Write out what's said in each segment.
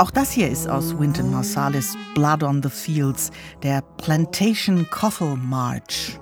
Auch das hier ist aus Wynton Marsalis Blood on the Fields, der Plantation Coffle March.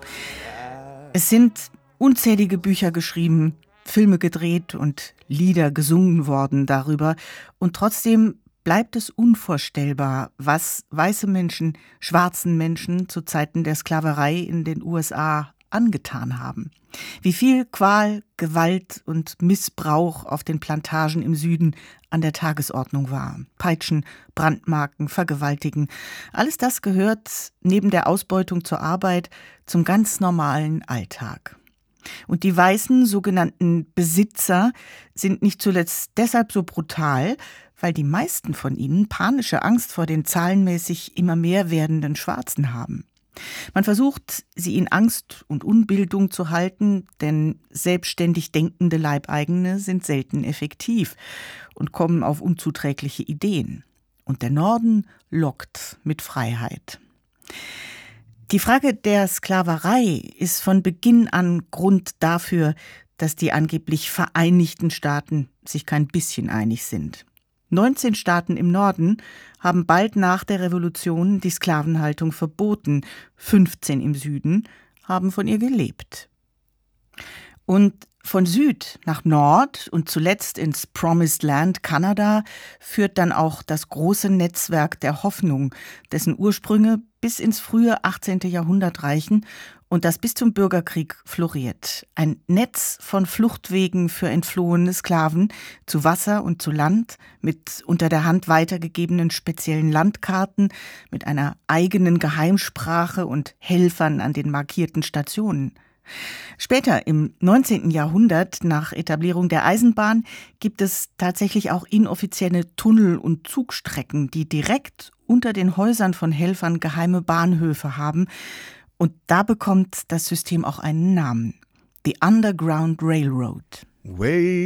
Es sind unzählige Bücher geschrieben, Filme gedreht und Lieder gesungen worden darüber. Und trotzdem bleibt es unvorstellbar, was weiße Menschen, schwarzen Menschen zu Zeiten der Sklaverei in den USA angetan haben. Wie viel Qual, Gewalt und Missbrauch auf den Plantagen im Süden an der Tagesordnung war. Peitschen, Brandmarken, Vergewaltigen. Alles das gehört neben der Ausbeutung zur Arbeit zum ganz normalen Alltag. Und die weißen sogenannten Besitzer sind nicht zuletzt deshalb so brutal, weil die meisten von ihnen panische Angst vor den zahlenmäßig immer mehr werdenden Schwarzen haben. Man versucht, sie in Angst und Unbildung zu halten, denn selbstständig denkende Leibeigene sind selten effektiv und kommen auf unzuträgliche Ideen. Und der Norden lockt mit Freiheit. Die Frage der Sklaverei ist von Beginn an Grund dafür, dass die angeblich Vereinigten Staaten sich kein bisschen einig sind. 19 Staaten im Norden haben bald nach der Revolution die Sklavenhaltung verboten. 15 im Süden haben von ihr gelebt. Und von Süd nach Nord und zuletzt ins Promised Land Kanada führt dann auch das große Netzwerk der Hoffnung, dessen Ursprünge bis ins frühe 18. Jahrhundert reichen und das bis zum Bürgerkrieg floriert. Ein Netz von Fluchtwegen für entflohene Sklaven zu Wasser und zu Land, mit unter der Hand weitergegebenen speziellen Landkarten, mit einer eigenen Geheimsprache und Helfern an den markierten Stationen. Später, im 19. Jahrhundert, nach Etablierung der Eisenbahn, gibt es tatsächlich auch inoffizielle Tunnel- und Zugstrecken, die direkt unter den Häusern von Helfern geheime Bahnhöfe haben. Und da bekommt das System auch einen Namen: The Underground Railroad.